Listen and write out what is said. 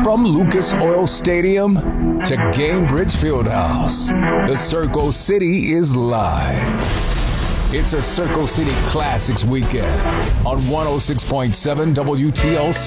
From Lucas Oil Stadium to Gainbridge Fieldhouse, the Circle City is live. It's a Circle City Classics weekend on 106.7 WTLC.